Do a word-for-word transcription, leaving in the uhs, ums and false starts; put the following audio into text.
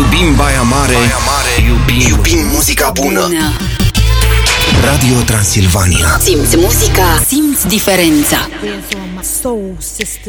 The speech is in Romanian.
Iubim Baia Mare, Baia Mare. Iubim, iubim muzica bună. bună Radio Transilvania. Simți muzica, simți diferența. Soul Sister.